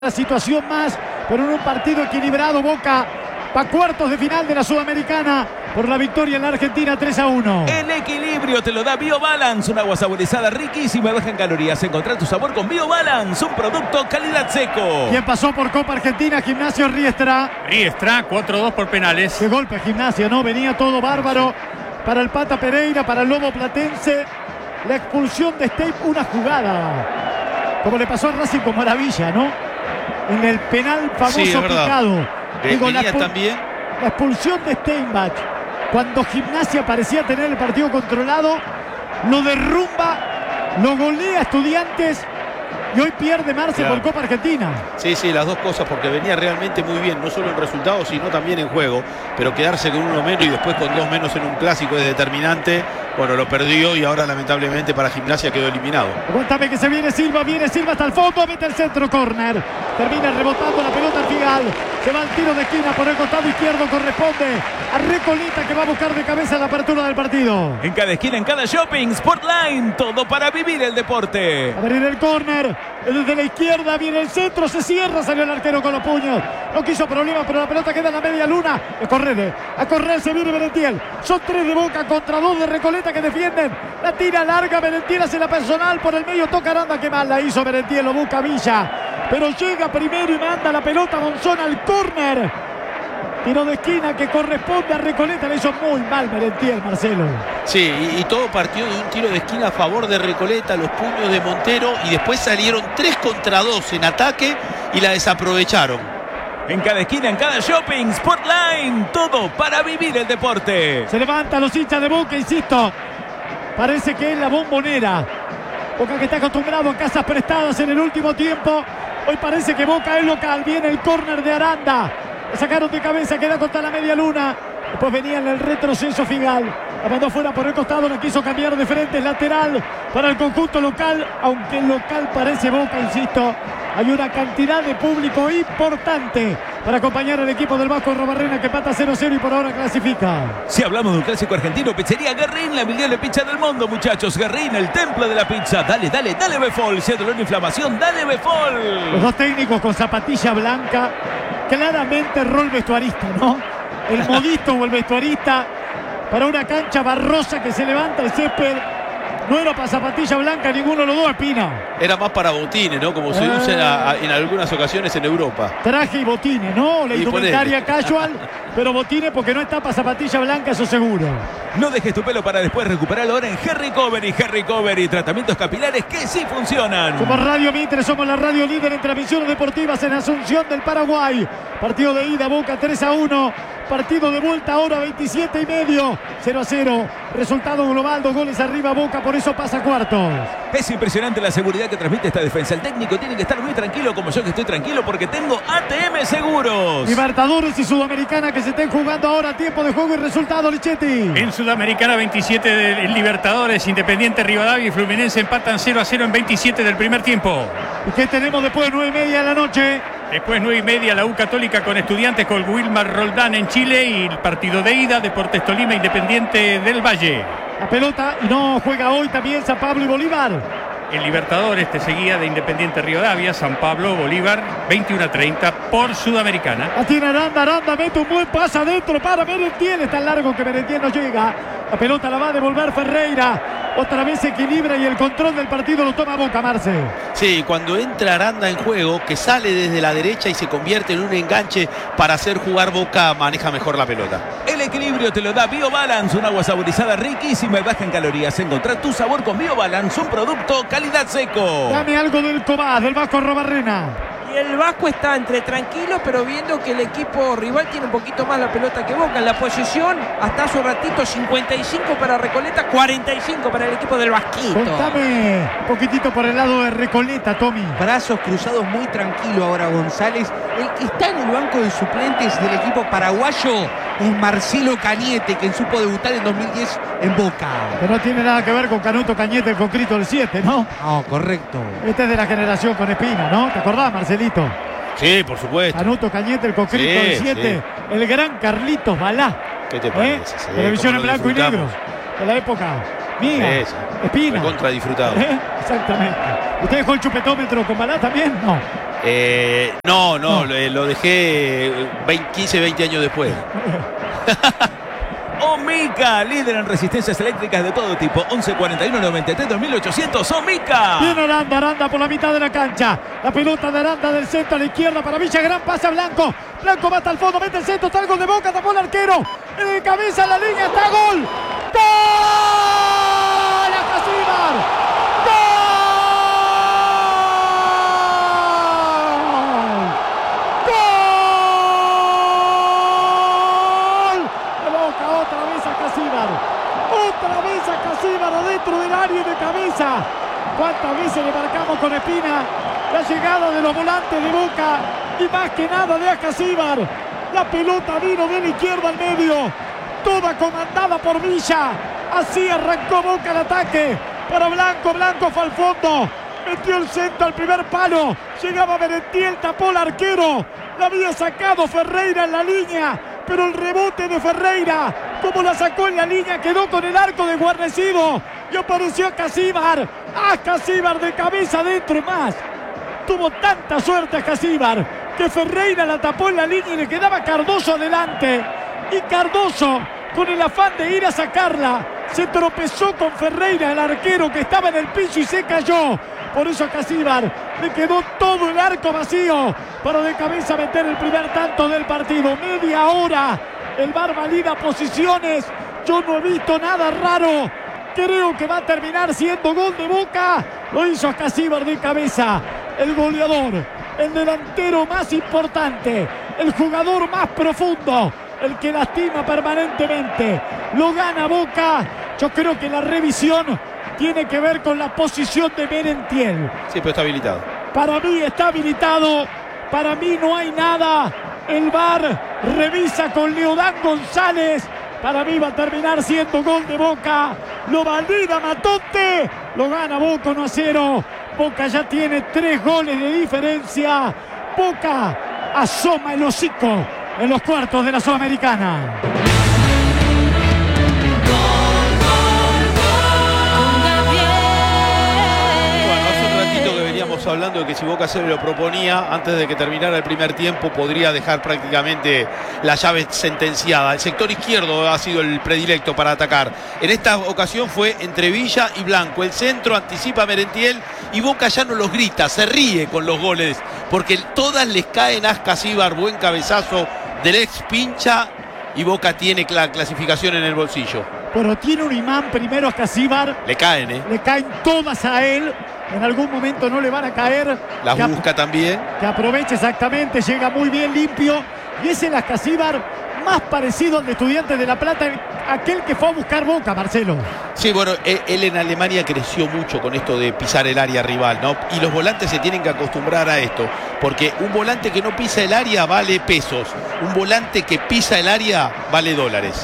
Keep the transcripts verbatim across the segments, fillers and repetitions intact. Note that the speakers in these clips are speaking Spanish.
La situación más, pero en un partido equilibrado. Boca va a cuartos de final de la Sudamericana por la victoria en la Argentina tres a uno. El equilibrio te lo da BioBalance, un agua saborizada riquísima, baja en calorías. Encontrar tu sabor con BioBalance, un producto calidad seco. ¿Quién pasó por Copa Argentina? Gimnasio Riestra. Riestra, cuatro dos por penales. Qué golpe Gimnasia, ¿no? Venía todo bárbaro para el Pata Pereira, para el Lobo Platense. La expulsión de Stein, una jugada como le pasó a Racing con maravilla, ¿no? En el penal famoso sí, picado. Digo, la, también. la expulsión de Steinbach, cuando Gimnasia parecía tener el partido controlado, lo derrumba, lo golea a Estudiantes y hoy pierde Marce claro. por Copa Argentina. Sí, sí, las dos cosas, porque venía realmente muy bien, no solo en resultados, sino también en juego. Pero quedarse con uno menos y después con dos menos en un clásico es determinante. Bueno, lo perdió y ahora lamentablemente para Gimnasia quedó eliminado. Aguántame que se viene Silva, viene Silva hasta el fondo, mete el centro, córner. Termina rebotando la pelota al Figal. Se va el tiro de esquina por el costado izquierdo, corresponde a Recoleta, que va a buscar de cabeza la apertura del partido. En cada esquina, en cada shopping, Sportline, todo para vivir el deporte. A venir el córner, desde la izquierda viene el centro, se cierra, salió el arquero con los puños. No quiso problemas, pero la pelota queda en la media luna. A correr, a correr se viene Merentiel. Son tres de Boca contra dos de Recoleta que defienden. La tira larga, Merentiel hace la personal por el medio, toca Aranda, que mal la hizo Merentiel, lo busca Villa. Pero llega primero y manda la pelota Monzón al córner. Tiro de esquina que corresponde a Recoleta, le hizo muy mal Merentiel, Marcelo. Sí, y, y todo partió de un tiro de esquina a favor de Recoleta, los puños de Montero, y después salieron tres contra dos en ataque y la desaprovecharon. En cada esquina, en cada shopping, Sportline, todo para vivir el deporte. Se levantan los hinchas de Boca, insisto. Parece que es la Bombonera. Boca que está acostumbrado a casas prestadas en el último tiempo. Hoy parece que Boca es local. Viene el córner de Aranda. Le sacaron de cabeza, queda contra la media luna. Después venía en el retroceso Figal. La mandó fuera por el costado, la quiso cambiar de frente, es lateral para el conjunto local. Aunque el local parece Boca, insisto. Hay una cantidad de público importante para acompañar al equipo del Vasco Robarrena, que pata cero cero y por ahora clasifica. Si hablamos de un clásico argentino, pizzería Guerrín, la mejor pizza del mundo, muchachos. Guerrín, el templo de la pizza. Dale, dale, dale Befol. Si hay dolor de inflamación, dale Befol. Los dos técnicos con zapatilla blanca. Claramente rol vestuarista, ¿no? El modista o el vestuarista para una cancha barrosa que se levanta el césped. No era para zapatilla blanca ninguno de los dos, Espina. Era más para botines, ¿no? Como se eh. usa en algunas ocasiones en Europa. Traje y botines, ¿no? La indumentaria casual, pero botines porque no está para zapatilla blanca, eso seguro. No dejes tu pelo para después recuperarlo ahora en Hair Recovery. Hair Recovery, tratamientos capilares que sí funcionan. Somos Radio Mitre, somos la radio líder en transmisiones deportivas en Asunción del Paraguay. Partido de ida, Boca tres a uno. Partido de vuelta ahora veintisiete y medio. cero a cero. Resultado global, dos goles arriba Boca, por eso pasa a cuartos. Es impresionante la seguridad que transmite esta defensa. El técnico tiene que estar muy tranquilo, como yo que estoy tranquilo, porque tengo A T M Seguros. Libertadores y Sudamericana que se estén jugando ahora, tiempo de juego y resultado, Lichetti. En Sudamericana veintisiete del Libertadores, Independiente Rivadavia y Fluminense empatan cero a cero en veintisiete del primer tiempo. ¿Y qué tenemos después de nueve y media de la noche? Después nueve y media la U Católica con Estudiantes con Wilmar Roldán en Chile, y el partido de ida Deportes Tolima Independiente del Valle. La pelota y no juega hoy también San Pablo y Bolívar. El Libertadores te seguía de Independiente Rivadavia, San Pablo, Bolívar, veintiuno a treinta por Sudamericana. La tiene Aranda, Aranda mete un buen pase adentro para Merentiel, es tan largo que Merentiel no llega. La pelota la va a devolver Ferreira. Otra vez se equilibra y el control del partido lo toma Boca, Marce. Sí, cuando entra Aranda en juego, que sale desde la derecha y se convierte en un enganche para hacer jugar Boca, maneja mejor la pelota. El equilibrio te lo da BioBalance, un agua saborizada riquísima y baja en calorías. Encontrar tu sabor con BioBalance, un producto calidad seco. Dame algo del Cobás, del Vasco Robarrena. Y el Vasco está entre tranquilo, pero viendo que el equipo rival tiene un poquito más la pelota que Boca. En la posición, hasta hace un ratito, cincuenta y cinco para Recoleta, cuarenta y cinco para el equipo del Vasquito. Contame un poquitito por el lado de Recoleta, Tommy. Brazos cruzados, muy tranquilo ahora González. El que está en el banco de suplentes del equipo paraguayo es Marcelo Cañete, quien supo debutar en dos mil diez en Boca. Que no tiene nada que ver con Canuto Cañete, el concreto del siete, ¿no? No, correcto. Este es de la generación con Espina, ¿no? ¿Te acordás, Marcelito? Sí, por supuesto. Canuto Cañete, el concreto sí, del siete. Sí. El gran Carlitos Balá. ¿Qué te parece? ¿Eh? Sí, televisión en blanco y negro. De la época mía. Sí, Espina. Contra disfrutado. ¿Eh? Exactamente. ¿Usted dejó el chupetómetro con Balá también? No. Eh, no, no, no. Lo, lo dejé veinte, quince, veinte años después. Omica, líder en resistencias eléctricas de todo tipo. once cuarenta y uno noventa y tres dos mil ochocientos. Omica. Viene Aranda, Aranda por la mitad de la cancha. La pelota de Aranda del centro a la izquierda para Villa. Gran pase a Blanco. Blanco va hasta el fondo, mete el centro, está el gol de Boca, tapó el arquero. De cabeza en la línea, está gol. ¡Gol! ¡A Casíbar! Otra vez a Casíbar adentro del área de cabeza. ¿Cuántas veces le marcamos con Espina la llegada de los volantes de Boca? Y más que nada de Casíbar. La pelota vino de la izquierda al medio, toda comandada por Villa. Así arrancó Boca el ataque. Para Blanco, Blanco fue al fondo, metió el centro al primer palo. Llegaba Merentiel, tapó el arquero. La había sacado Ferreira en la línea, pero el rebote de Ferreira, como la sacó en la línea, quedó con el arco desguarnecido y apareció Casíbar. ¡Ah, Casíbar de cabeza adentro y más! Tuvo tanta suerte a Casíbar que Ferreira la tapó en la línea y le quedaba Cardoso adelante. Y Cardoso, con el afán de ir a sacarla, se tropezó con Ferreira, el arquero que estaba en el piso, y se cayó. Por eso a Casíbar le quedó todo el arco vacío para de cabeza meter el primer tanto del partido. Media hora. El V A R valida posiciones. Yo no he visto nada raro. Creo que va a terminar siendo gol de Boca. Lo hizo Casíbar de cabeza. El goleador, el delantero más importante, el jugador más profundo, el que lastima permanentemente. Lo gana Boca. Yo creo que la revisión tiene que ver con la posición de Merentiel. Sí, pero está habilitado. Para mí está habilitado. Para mí no hay nada. El V A R revisa con Leodán González. Para mí va a terminar siendo gol de Boca. Lo valida Matonte. Lo gana Boca uno a cero. Boca ya tiene tres goles de diferencia. Boca asoma el hocico en los cuartos de la Sudamericana. Hablando de que si Boca se lo proponía antes de que terminara el primer tiempo, podría dejar prácticamente la llave sentenciada. El sector izquierdo ha sido el predilecto para atacar. En esta ocasión fue entre Villa y Blanco. El centro anticipa a Merentiel y Boca ya no los grita, se ríe con los goles, porque todas les caen a Casíbar. Buen cabezazo del ex pincha y Boca tiene la clasificación en el bolsillo. Pero tiene un imán primero a Casíbar. Le caen, ¿eh? Le caen todas a él. En algún momento no le van a caer. Las busca también. Que aproveche exactamente, llega muy bien limpio. Y ese es el Casíbar más parecido al de Estudiantes de La Plata, aquel que fue a buscar Boca, Marcelo. Sí, bueno, él en Alemania creció mucho con esto de pisar el área rival, ¿no? Y los volantes se tienen que acostumbrar a esto, porque un volante que no pisa el área vale pesos. Un volante que pisa el área vale dólares.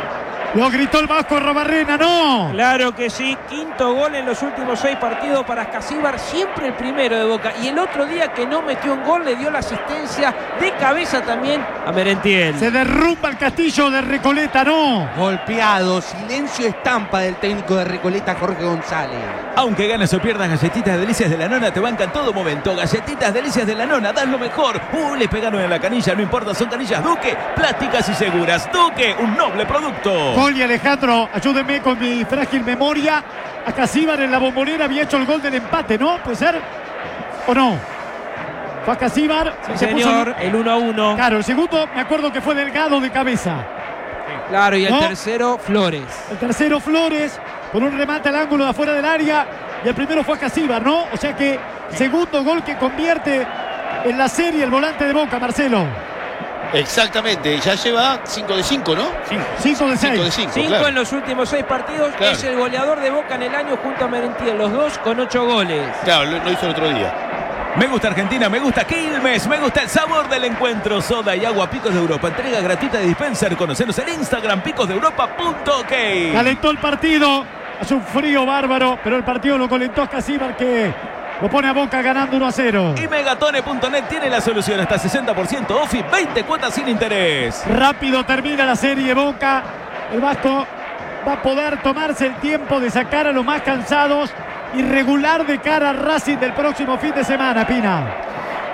Lo gritó el Vasco Robarrena, ¿no? Claro que sí, quinto gol en los últimos seis partidos para Casíbar, siempre el primero de Boca. Y el otro día que no metió un gol le dio la asistencia de cabeza también a Merentiel. Se derrumba el castillo de Recoleta, ¿no? Golpeado, silencio estampa del técnico de Recoleta, Jorge González. Aunque ganes o pierdas, Galletitas Delicias de la Nona te bancan todo momento. Galletitas Delicias de la Nona, dan lo mejor. Uh, le pegaron en la canilla, no importa, son canillas Duque, plásticas y seguras. Duque, un noble producto. Gol y Alejandro, ayúdenme con mi frágil memoria. A Casíbar en la Bombonera había hecho el gol del empate, ¿no? ¿Puede ser? ¿O no? Fue a Casíbar. Sí, señor, el uno a uno. Claro, el segundo me acuerdo que fue Delgado de cabeza. Claro, y el ¿no? tercero, Flores. El tercero, Flores, con un remate al ángulo de afuera del área. Y el primero fue a Casíbar, ¿no? O sea que segundo gol que convierte en la serie el volante de Boca, Marcelo. Exactamente, ya lleva cinco de cinco, ¿no? cinco de seis. cinco claro. En los últimos seis partidos, claro. Es el goleador de Boca en el año junto a Merentiel, los dos con ocho goles. Claro, lo, lo hizo el otro día. Me gusta Argentina, me gusta Quilmes, me gusta el sabor del encuentro. Soda y agua Picos de Europa, entrega gratuita de dispenser. Conocenos en Instagram, picos de europa punto ok. Calentó el partido, hace un frío bárbaro, pero el partido lo calentó a Casíbar, que lo pone a Boca ganando uno a cero. Y Megatone punto net tiene la solución, hasta sesenta por ciento off y veinte cuotas sin interés. Rápido termina la serie Boca. El Vasco va a poder tomarse el tiempo de sacar a los más cansados y regular de cara a Racing del próximo fin de semana, Pina.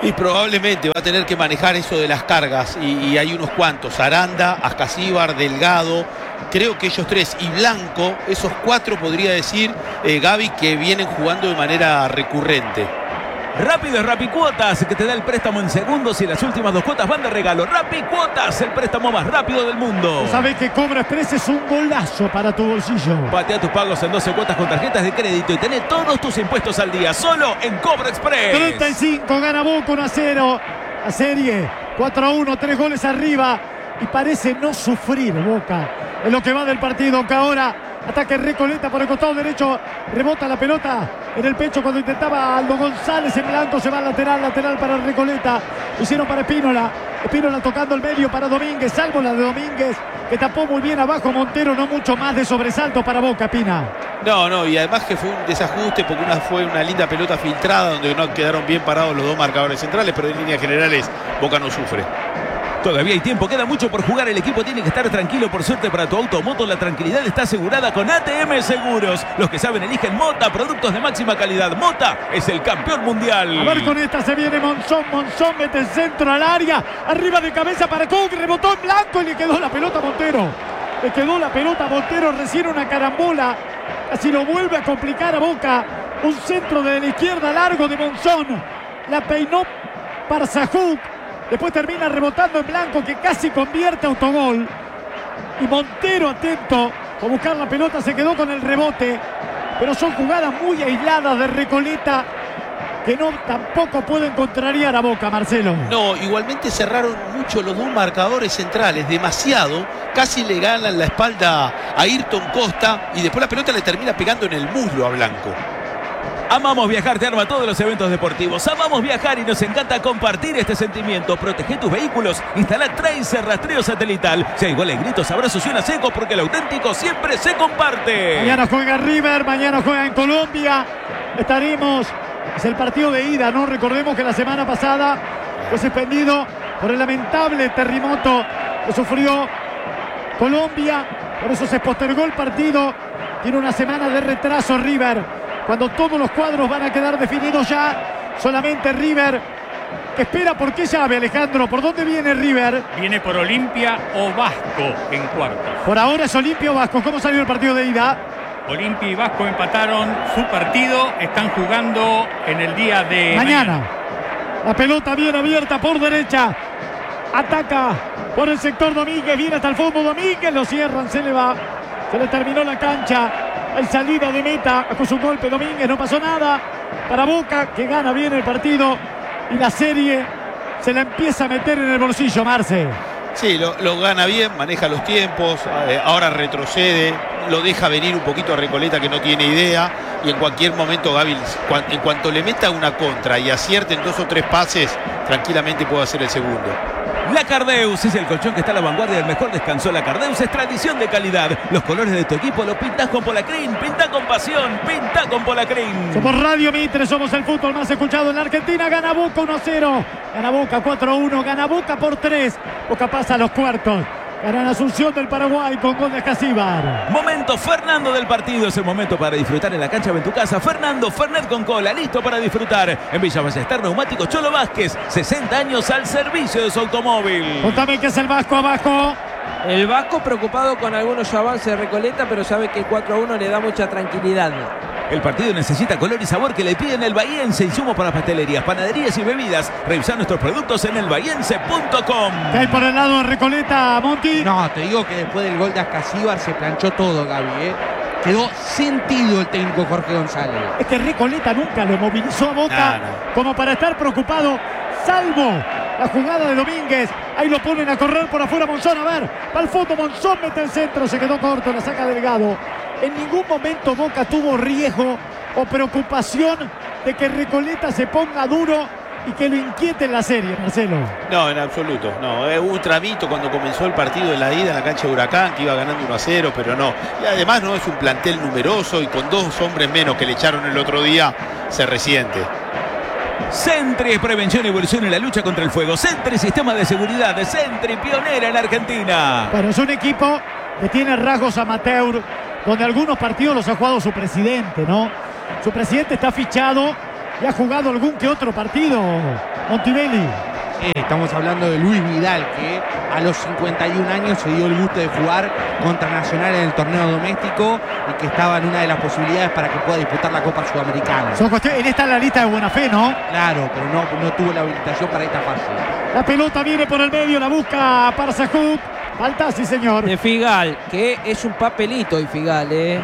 Y probablemente va a tener que manejar eso de las cargas. Y, y hay unos cuantos. Aranda, Ascasíbar, Delgado. Creo que ellos tres y Blanco, esos cuatro podría decir, eh, Gaby, que vienen jugando de manera recurrente. Rápido es Rapicuotas, que te da el préstamo en segundos y las últimas dos cuotas van de regalo. Rapicuotas, el préstamo más rápido del mundo. Sabes que Cobra Express es un golazo para tu bolsillo. Patea tus pagos en doce cuotas con tarjetas de crédito y tené todos tus impuestos al día, solo en Cobra Express. treinta y cinco, gana Boca uno a cero. La serie cuatro a uno, tres goles arriba. Y parece no sufrir Boca en lo que va del partido, aunque ahora ataque Recoleta por el costado derecho, rebota la pelota en el pecho cuando intentaba Aldo González. En blanco se va al lateral, lateral para Recoleta. Lo hicieron para Espínola. Espínola tocando el medio para Domínguez, salvo la de Domínguez, que tapó muy bien abajo Montero. No mucho más de sobresalto para Boca, Pina. No, no, y además que fue un desajuste porque una fue una linda pelota filtrada donde no quedaron bien parados los dos marcadores centrales, pero en líneas generales Boca no sufre. Todavía hay tiempo, queda mucho por jugar. El equipo tiene que estar tranquilo. Por suerte para tu auto o moto, la tranquilidad está asegurada con A T M Seguros. Los que saben eligen Mota, productos de máxima calidad. Mota es el campeón mundial. A ver, con esta se viene Monzón. Monzón mete el centro al área. Arriba de cabeza para Cook. Rebotó en blanco y le quedó la pelota a Montero. Le quedó la pelota a Montero. Recién una carambola. Casi lo vuelve a complicar a Boca. Un centro de la izquierda largo de Monzón. La peinó Parzajuk. Después termina rebotando en blanco, que casi convierte autogol. Y Montero, atento a buscar la pelota, se quedó con el rebote. Pero son jugadas muy aisladas de Recoleta que no tampoco pueden contrariar a Boca, Marcelo. No, igualmente cerraron mucho los dos marcadores centrales, demasiado. Casi le ganan la espalda a Ayrton Costa y después la pelota le termina pegando en el muslo a Blanco. Amamos viajar, te arma todos los eventos deportivos. Amamos viajar y nos encanta compartir este sentimiento. Protege tus vehículos, instala Tracer rastreo satelital. Si hay goles, gritos, abrazos y una seco, porque el auténtico siempre se comparte. Mañana juega River, mañana juega en Colombia. Estaremos, es el partido de ida, ¿no? Recordemos que la semana pasada fue suspendido por el lamentable terremoto que sufrió Colombia. Por eso se postergó el partido. Tiene una semana de retraso River. Cuando todos los cuadros van a quedar definidos ya, solamente River, que espera por qué llave, Alejandro. ¿Por dónde viene River? Viene por Olimpia o Vasco en cuartos. Por ahora es Olimpia o Vasco. ¿Cómo salió el partido de ida? Olimpia y Vasco empataron su partido. Están jugando en el día de mañana. mañana. La pelota bien abierta por derecha. Ataca por el sector Domínguez. Viene hasta el fondo Domínguez. Lo cierran, se le va. Se le terminó la cancha. Hay salida de meta con su golpe Domínguez, no pasó nada para Boca, que gana bien el partido y la serie se la empieza a meter en el bolsillo, Marce. Sí, lo, lo gana bien, maneja los tiempos, eh, ahora retrocede, lo deja venir un poquito a Recoleta que no tiene idea y en cualquier momento Gaby, en cuanto le meta una contra y acierten dos o tres pases, tranquilamente puede hacer el segundo. La Cardeus es el colchón que está a la vanguardia del mejor descanso. La Cardeus es tradición de calidad. Los colores de tu equipo los pintas con Polacrin. Pinta con pasión. Pinta con Polacrin. Somos Radio Mitre, somos el fútbol más escuchado en la Argentina. Gana Boca uno a cero. Gana Boca cuatro a uno. Gana Boca por tres. Boca pasa a los cuartos. Gana Asunción del Paraguay con gol de Ascasíbar. Momento Fernando del partido. Es el momento para disfrutar en la cancha o en tu casa. Fernando Fernet con cola. Listo para disfrutar. En Villa Ballester, Neumáticos Cholo Vázquez. sesenta años al servicio de su automóvil. Contame qué es el Vasco abajo. El Vasco preocupado con algunos avances de Recoleta, pero sabe que el cuatro a uno le da mucha tranquilidad. El partido necesita color y sabor que le piden el bahiense. Insumos para pastelerías, panaderías y bebidas. Revisar nuestros productos en el bahiense punto com. ¿Qué hay por el lado de Recoleta, Monti? No, te digo que después del gol de Ascasíbar se planchó todo, Gaby, ¿eh? Quedó sentido el técnico Jorge González. Es que Recoleta nunca lo movilizó a Boca nah, nah. como para estar preocupado, salvo la jugada de Domínguez. Ahí lo ponen a correr por afuera Monzón. A ver, va al fondo Monzón, mete el centro, se quedó corto, la saca Delgado. En ningún momento Boca tuvo riesgo o preocupación de que Recoleta se ponga duro y que lo inquiete en la serie, Marcelo. No, en absoluto. No, hubo un tramito cuando comenzó el partido de la ida en la cancha de Huracán, que iba ganando uno a cero, pero no. Y además no es un plantel numeroso y con dos hombres menos que le echaron el otro día, se resiente. Sentry es prevención y evolución en la lucha contra el fuego. Sentry, sistema de seguridad. Sentry, pionera en Argentina. Bueno, es un equipo que tiene rasgos amateur, donde algunos partidos los ha jugado su presidente, ¿no? Su presidente está fichado y ha jugado algún que otro partido, Montebelli. Eh, estamos hablando de Luis Vidal, que a los cincuenta y un años se dio el gusto de jugar contra Nacional en el torneo doméstico y que estaba en una de las posibilidades para que pueda disputar la Copa Sudamericana. Son cuestiones, él está en la lista de buena fe, ¿no? Claro, pero no, no tuvo la habilitación para esta fase. La pelota viene por el medio, la busca Parsajuk. Falta, sí señor. De Figal, que es un papelito y Figal, ¿eh?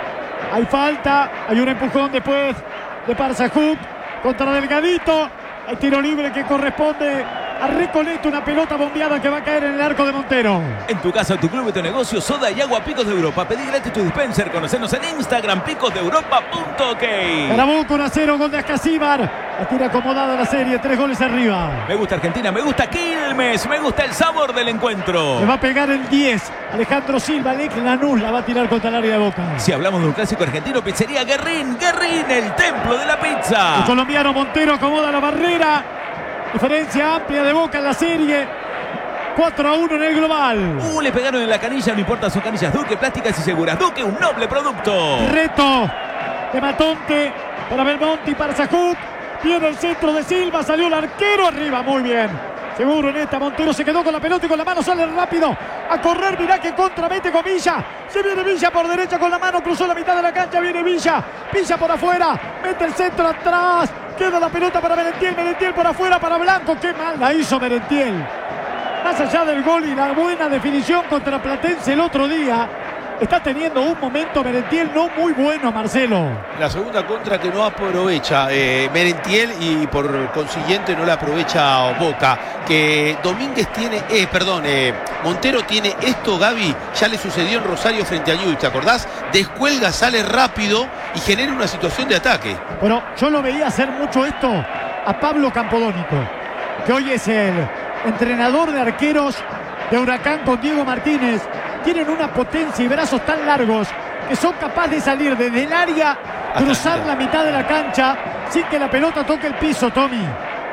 Hay falta, hay un empujón después de Parsajuk contra Delgadito. Hay tiro libre que corresponde a Recoleta, una pelota bombeada que va a caer en el arco de Montero. En tu casa, tu club y tu negocio, soda y agua Picos de Europa. Pedí gratis tu dispenser. Conocernos en Instagram, picos de europa punto ok. Carabuco, uno a cero, gol de Ascasíbar. La tira acomodada la serie, tres goles arriba. Me gusta Argentina, me gusta Quilmes, me gusta el sabor del encuentro. Le va a pegar el diez. Alejandro Silva, Lex Lanús la va a tirar contra el área de Boca. Si hablamos de un clásico argentino, pizzería Guerrín, Guerrín, el templo de la pizza. El colombiano Montero acomoda la barrera. Diferencia amplia de Boca en la serie. cuatro a uno en el global. Uh, le pegaron en la canilla, no importa, son canillas Duque, plásticas y seguras. Duque, un noble producto. Reto de Matonte para Belmonte y Parsajuk. Viene el centro de Silva, salió el arquero arriba, muy bien. Seguro en esta, Montero se quedó con la pelota y con la mano sale rápido a correr. Mirá que contramete con Villa. Se viene Villa por derecha con la mano, cruzó la mitad de la cancha, viene Villa. Villa por afuera, mete el centro atrás. Queda la pelota para Merentiel, Merentiel por afuera para Blanco. Qué mal la hizo Merentiel. Más allá del gol y la buena definición contra Platense el otro día, está teniendo un momento Merentiel no muy bueno, Marcelo. La segunda contra que no aprovecha eh, Merentiel y por consiguiente no la aprovecha Boca. Que Domínguez tiene, eh, perdón, eh, Montero tiene esto, Gaby, ya le sucedió en Rosario frente a Newell's, ¿te acordás? Descuelga, sale rápido y genera una situación de ataque. Bueno, yo lo veía hacer mucho esto a Pablo Campodónico, que hoy es el entrenador de arqueros de Huracán con Diego Martínez. Tienen una potencia y brazos tan largos que son capaces de salir desde el área, cruzar la mitad de la cancha sin que la pelota toque el piso, Tommy.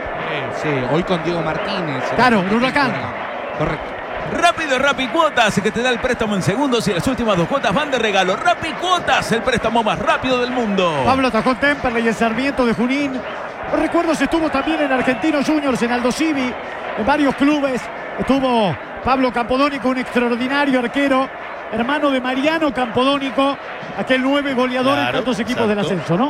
Eh, sí, hoy con Diego Martínez. Claro, en Huracán. Correcto. Rápido Rappi Cuotas, que te da el préstamo en segundos y las últimas dos cuotas van de regalo. Rappi Cuotas, el préstamo más rápido del mundo. Pablo atajó en Temperley y el Sarmiento de Junín. No recuerdo si estuvo también en Argentinos Juniors, en Aldo Civi, en varios clubes. Estuvo Pablo Campodónico, un extraordinario arquero, hermano de Mariano Campodónico, aquel nueve goleador claro, en tantos equipos exacto. del ascenso, ¿no?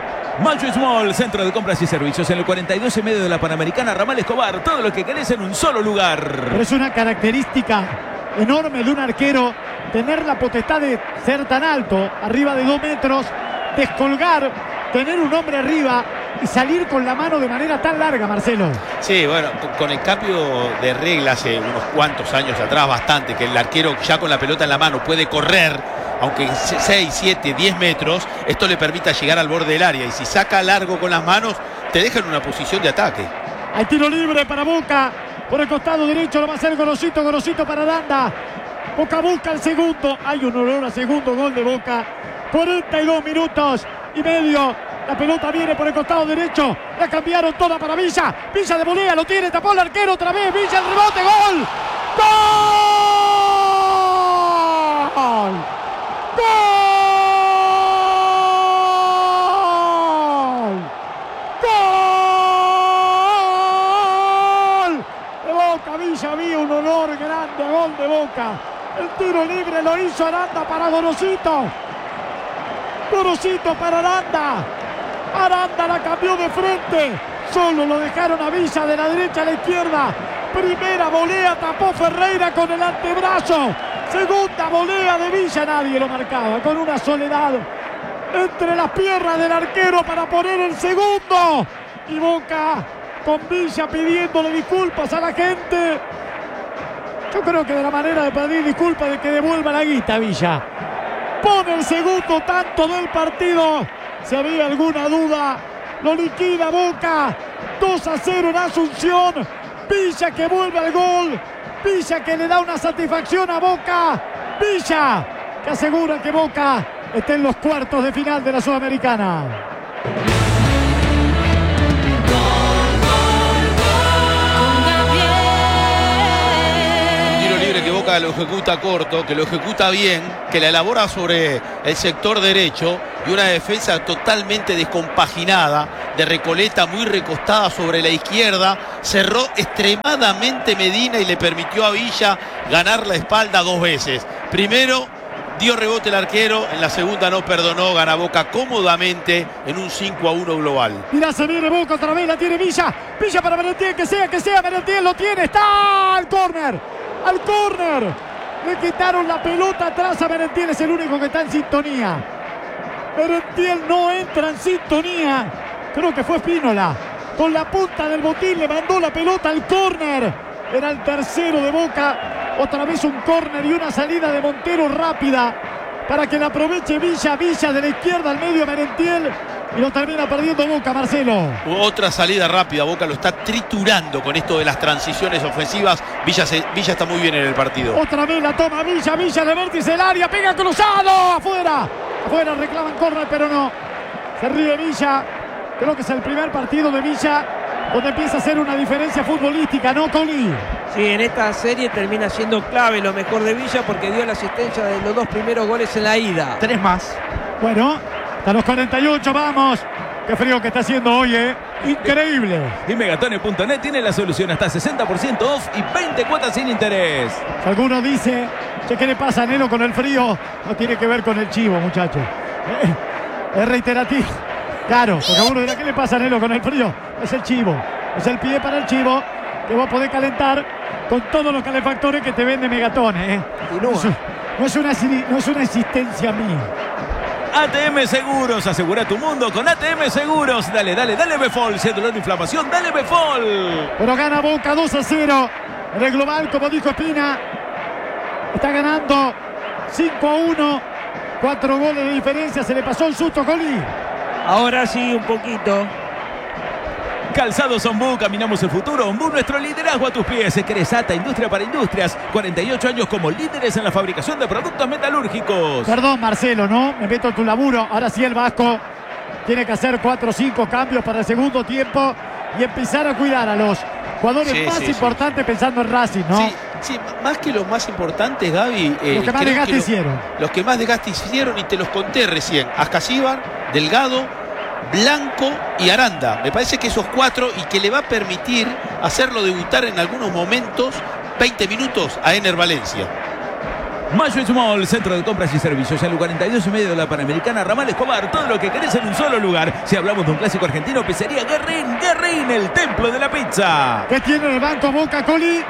Macho Small, centro de compras y servicios en el cuarenta y dos y medio de la Panamericana, Ramal Escobar. Todo lo que querés en un solo lugar. Pero es una característica enorme de un arquero tener la potestad de ser tan alto, arriba de dos metros, descolgar, tener un hombre arriba y salir con la mano de manera tan larga, Marcelo. Sí, bueno, con el cambio de regla hace unos cuantos años atrás, bastante, que el arquero ya con la pelota en la mano puede correr, aunque seis, siete, diez metros, esto le permita llegar al borde del área. Y si saca largo con las manos, te deja en una posición de ataque. Hay tiro libre para Boca. Por el costado derecho lo va a hacer Gorosito, Gorosito para Aranda. Boca busca el segundo. Hay un olor a segundo gol de Boca. cuarenta y dos minutos y medio. La pelota viene por el costado derecho. La cambiaron toda para Villa. Villa de volea, lo tiene, tapó el arquero otra vez. Villa, el rebote, gol. ¡Gol! ¡Gol! ¡Gol! De Boca, Villa, había un olor grande a gol de Boca. El tiro libre lo hizo Aranda para Gorosito. Gorosito para Aranda. Aranda la cambió de frente. Solo lo dejaron a Villa de la derecha a la izquierda. Primera volea, tapó Ferreira con el antebrazo. Segunda volea de Villa, nadie lo marcaba. Con una soledad entre las piernas del arquero para poner el segundo. Y Boca con Villa pidiéndole disculpas a la gente. Yo creo que de la manera de pedir disculpas de que devuelva la guita Villa. Pone el segundo tanto del partido. Si había alguna duda, lo liquida Boca. dos a cero en Asunción. Villa que vuelve al gol. Villa que le da una satisfacción a Boca. Villa que asegura que Boca está en los cuartos de final de la Sudamericana. Que Boca lo ejecuta corto, que lo ejecuta bien, que la elabora sobre el sector derecho y una defensa totalmente descompaginada, de Recoleta, muy recostada sobre la izquierda. Cerró extremadamente Medina y le permitió a Villa ganar la espalda dos veces. Primero dio rebote el arquero, en la segunda no perdonó, gana Boca cómodamente en un cinco a uno global. Mirá, se viene Boca otra vez, la tiene Villa. Villa para Merentiel, que sea, que sea, Merentiel lo tiene, está al córner, al córner. Le quitaron la pelota atrás a Merentiel, es el único que está en sintonía. Merentiel no entra en sintonía. Creo que fue Spínola. Con la punta del botín le mandó la pelota al córner. Era el tercero de Boca. Otra vez un córner y una salida de Montero rápida para que la aproveche Villa. Villa de la izquierda al medio Merentiel. Y lo termina perdiendo Boca, Marcelo. Otra salida rápida, Boca lo está triturando con esto de las transiciones ofensivas. Villa, se, Villa está muy bien en el partido. Otra vez la toma Villa, Villa de vértice el área, pega cruzado, afuera. Afuera reclaman córner, pero no. Se ríe Villa. Creo que es el primer partido de Villa donde empieza a hacer una diferencia futbolística, ¿no, Coli? Sí, en esta serie termina siendo clave lo mejor de Villa porque dio la asistencia de los dos primeros goles en la ida. Tres más. Bueno, hasta los cuarenta y ocho, vamos. Qué frío que está haciendo hoy, ¿eh? Increíble. Y Megatone punto net tiene la solución hasta sesenta por ciento off y veinte cuotas sin interés. Si alguno dice, che, ¿qué le pasa a Nelo con el frío? No tiene que ver con el chivo, muchachos. Eh, es reiterativo. Claro, porque alguno dirá, ¿qué le pasa a Nelo con el frío? Es el chivo. Es el pie para el chivo que vos podés calentar con todos los calefactores que te vende Megatone, ¿eh? No es, no, es una, no es una existencia mía. A T M Seguros, asegura tu mundo con A T M Seguros. Dale, dale, dale Befol. Si hay dolor de inflamación, dale Befol. Pero gana Boca dos a cero. En el global, como dijo Espina, está ganando cinco a uno. Cuatro goles de diferencia. Se le pasó el susto, Coli. Ahora sí, un poquito. Calzados Ombú, caminamos el futuro. Ombú, nuestro liderazgo a tus pies. Cresata, industria para industrias. cuarenta y ocho años como líderes en la fabricación de productos metalúrgicos. Perdón, Marcelo, ¿no? Me meto en tu laburo. Ahora sí el Vasco tiene que hacer cuatro o cinco cambios para el segundo tiempo y empezar a cuidar a los jugadores sí, más sí, importantes sí. pensando en Racing, ¿no? Sí, sí, más que los más importantes, Gaby. Eh, los que más desgaste que lo, hicieron. Los que más desgaste hicieron y te los conté recién. Ascasíbar, Delgado, Blanco y Aranda. Me parece que esos cuatro y que le va a permitir hacerlo debutar en algunos momentos, veinte minutos, a Ener Valencia. Mayo Small, centro de compras y servicios, en el cuarenta y dos y medio de la Panamericana, Ramal Escobar, todo lo que querés en un solo lugar. Si hablamos de un clásico argentino, pizzería Guerrín, Guerrín, el templo de la pizza. ¿Qué tiene en el banco Boca, Coli?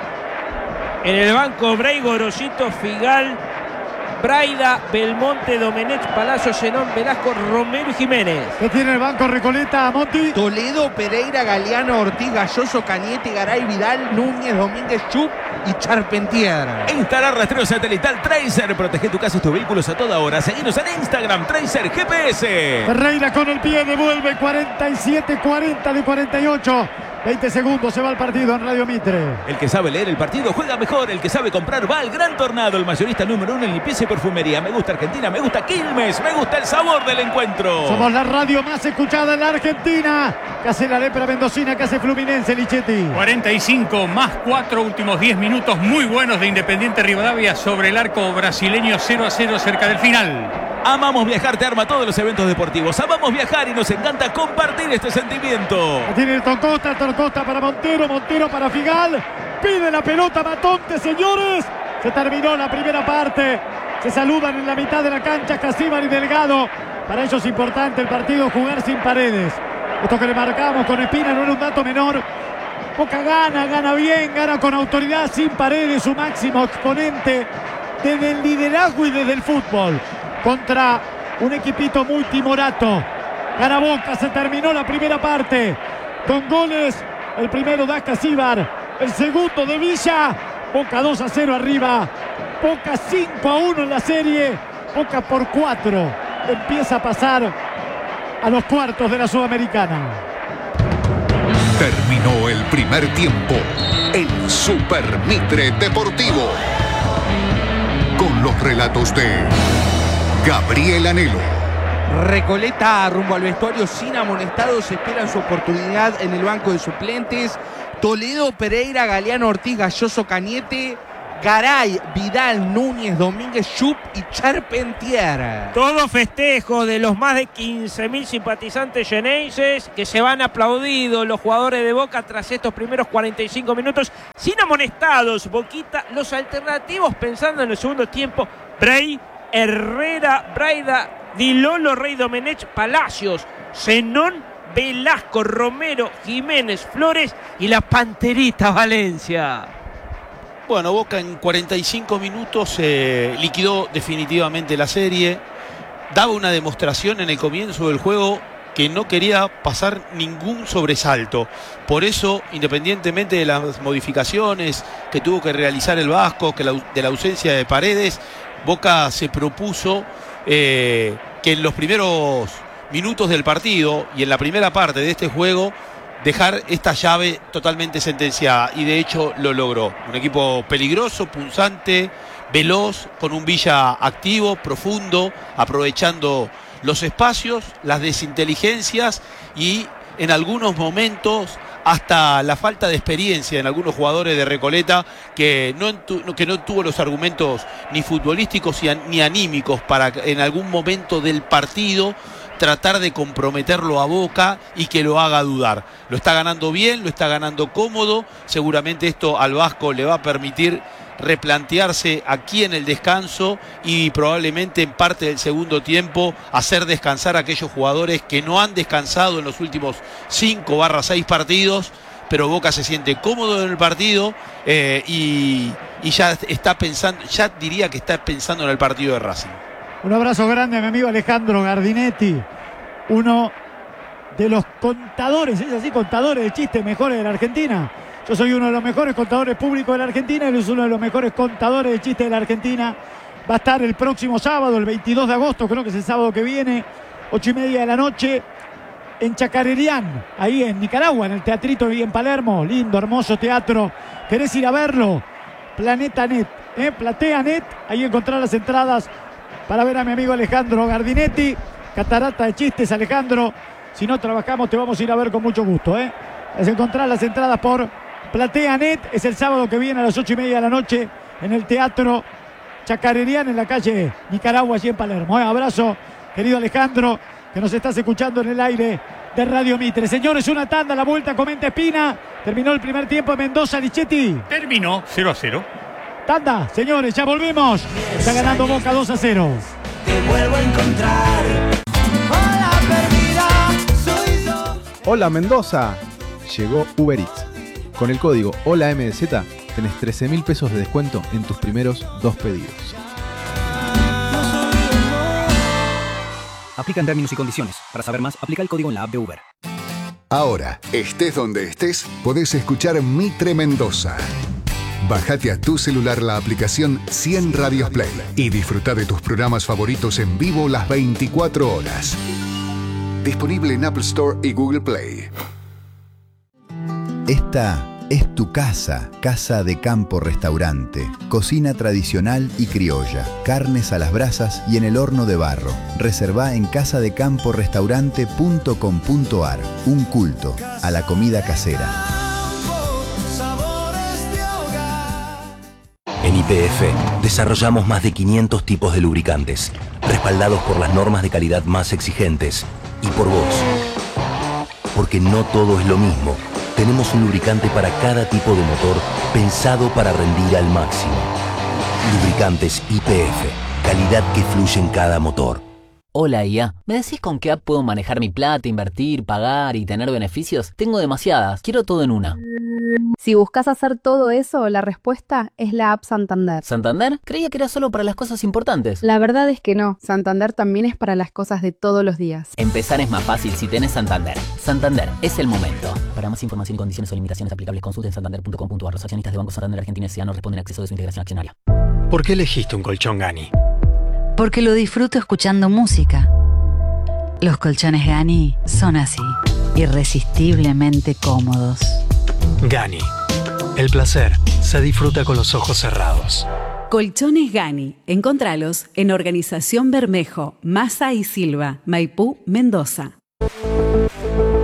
En el banco Bray, Gorosito, Figal, Braida, Belmonte, Domenech, Palazzo, Zenón, Velasco, Romero y Jiménez. ¿Qué tiene el banco Recoleta, Monti? Toledo, Pereira, Galeano, Ortiz, Galloso, Cañete, Garay, Vidal, Núñez, Domínguez, Chup y Charpentier. Instalar rastreo satelital Tracer. Protege tu casa y tus vehículos a toda hora. Seguinos en Instagram, Tracer G P S. Ferreira con el pie devuelve cuarenta y siete cuarenta de cuarenta y ocho. veinte segundos, se va el partido en Radio Mitre. El que sabe leer el partido juega mejor. El que sabe comprar va al Gran Tornado, el mayorista número uno en limpieza y perfumería. Me gusta Argentina, me gusta Quilmes, me gusta el sabor del encuentro. Somos la radio más escuchada en la Argentina. Que hace la lepra mendocina, que hace Fluminense, Lichetti. cuarenta y cinco más cuatro, últimos diez minutos muy buenos de Independiente Rivadavia sobre el arco brasileño, cero a cero cerca del final. Amamos viajar, te arma todos los eventos deportivos. Amamos viajar y nos encanta compartir este sentimiento. Tiene el Torcosta, Torcosta para Montero, Montero para Figal. Pide la pelota Matonte, señores. Se terminó la primera parte. Se saludan en la mitad de la cancha Casíbar y Delgado. Para ellos es importante el partido, jugar sin Paredes. Esto que le marcamos con Espina no era un dato menor. Boca gana, gana bien, gana con autoridad, sin Paredes, su máximo exponente desde el liderazgo y desde el fútbol. Contra un equipito muy timorato. Gana Boca, se terminó la primera parte. Con goles, el primero de Ascasíbar, el segundo de Villa. Boca dos a cero arriba. Boca cinco a uno en la serie. Boca por cuatro. Empieza a pasar a los cuartos de la Sudamericana. Terminó el primer tiempo en Super Mitre Deportivo. Con los relatos de Gabriel Anhelo. Recoleta rumbo al vestuario sin amonestados, esperan su oportunidad en el banco de suplentes. Toledo, Pereira, Galeano, Ortiz, Galloso, Cañete, Garay, Vidal, Núñez, Domínguez, Chup y Charpentier. Todo festejo de los más de quince mil simpatizantes xeneises que se van aplaudidos los jugadores de Boca tras estos primeros cuarenta y cinco minutos sin amonestados. Boquita, los alternativos pensando en el segundo tiempo: Bray, Herrera, Braida, Di Lolo, Rey Domenech, Palacios, Zenón, Velasco, Romero, Jiménez, Flores y la Panterita Valencia. Bueno, Boca en cuarenta y cinco minutos eh, liquidó definitivamente la serie. Daba una demostración en el comienzo del juego que no quería pasar ningún sobresalto. Por eso, independientemente de las modificaciones que tuvo que realizar el Vasco, que la, de la ausencia de Paredes, Boca se propuso eh, que en los primeros minutos del partido y en la primera parte de este juego dejar esta llave totalmente sentenciada, y de hecho lo logró. Un equipo peligroso, punzante, veloz, con un Villa activo, profundo, aprovechando los espacios, las desinteligencias y en algunos momentos hasta la falta de experiencia en algunos jugadores de Recoleta que no, que no tuvo los argumentos ni futbolísticos ni anímicos para en algún momento del partido tratar de comprometerlo a Boca y que lo haga dudar. Lo está ganando bien, lo está ganando cómodo. Seguramente esto al Vasco le va a permitir replantearse aquí en el descanso y probablemente en parte del segundo tiempo hacer descansar a aquellos jugadores que no han descansado en los últimos cinco barra seis partidos, pero Boca se siente cómodo en el partido eh, y, y ya está pensando, ya diría que está pensando en el partido de Racing. Un abrazo grande a mi amigo Alejandro Gardinetti, uno de los contadores, es así, contadores de chistes mejores de la Argentina. Yo soy uno de los mejores contadores públicos de la Argentina, él es uno de los mejores contadores de chistes de la Argentina. Va a estar el próximo sábado, el veintidós de agosto, creo que es el sábado que viene, ocho y media de la noche, en Chacarerián, ahí en Nicaragua, en el Teatrito ahí en Palermo. Lindo, hermoso teatro. ¿Querés ir a verlo? Planeta Net, ¿eh? Platea Net, ahí encontrar las entradas para ver a mi amigo Alejandro Gardinetti. Catarata de chistes, Alejandro. Si no trabajamos te vamos a ir a ver con mucho gusto, ¿eh? Es encontrar las entradas por Platea Net. Es el sábado que viene a las ocho y media de la noche en el Teatro Chacarerián, en la calle Nicaragua, allí en Palermo. ¿eh? Abrazo, querido Alejandro, que nos estás escuchando en el aire de Radio Mitre. Señores, una tanda, la vuelta, comenta Espina. Terminó el primer tiempo en Mendoza, Lichetti. Terminó cero a cero. Tanda, señores, ya volvimos. Está ganando Boca dos a cero. Te vuelvo a encontrar. Hola, perdida, soy yo. Hola, Mendoza. Llegó Uber Eats. Con el código HOLAMDZ tenés trece mil pesos de descuento en tus primeros dos pedidos. Aplican términos y condiciones. Para saber más, aplica el código en la app de Uber. Ahora, estés donde estés, podés escuchar Mitre Mendoza. Bájate a tu celular la aplicación cien Radios Play y disfruta de tus programas favoritos en vivo las veinticuatro horas. Disponible en Apple Store y Google Play. Esta es tu casa, Casa de Campo Restaurante. Cocina tradicional y criolla, carnes a las brasas y en el horno de barro. Reservá en casa de campo restaurante punto com punto ar. Un culto a la comida casera. En Y P F desarrollamos más de quinientos tipos de lubricantes, respaldados por las normas de calidad más exigentes y por vos. Porque no todo es lo mismo. Tenemos un lubricante para cada tipo de motor pensado para rendir al máximo. Lubricantes Y P F, calidad que fluye en cada motor. Hola I A, ¿me decís con qué app puedo manejar mi plata, invertir, pagar y tener beneficios? Tengo demasiadas, quiero todo en una. Si buscas hacer todo eso, la respuesta es la app Santander. ¿Santander? Creía que era solo para las cosas importantes. La verdad es que no, Santander también es para las cosas de todos los días. Empezar es más fácil si tenés Santander. Santander, es el momento. Para más información y condiciones o limitaciones aplicables, consulten santander punto com punto ar. Los accionistas de Banco Santander Argentina S A no responden a acceso de su integración accionaria. ¿Por qué elegiste un colchón Gani? Porque lo disfruto escuchando música. Los colchones Gani son así, irresistiblemente cómodos. Gani. El placer se disfruta con los ojos cerrados. Colchones Gani. Encontralos en Organización Bermejo, Massa y Silva, Maipú, Mendoza.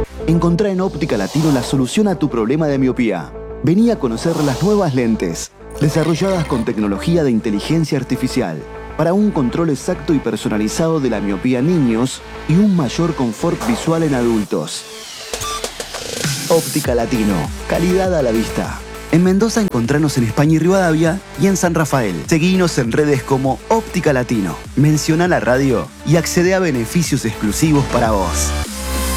Encontrá en Óptica Latino la solución a tu problema de miopía. Vení a conocer las nuevas lentes. desarrolladas con tecnología de inteligencia artificial para un control exacto y personalizado de la miopía en niños y un mayor confort visual en adultos. Óptica Latino, calidad a la vista. En Mendoza encontranos en España y Rivadavia y en San Rafael. Seguinos en redes como Óptica Latino. Menciona la radio y accede a beneficios exclusivos para vos.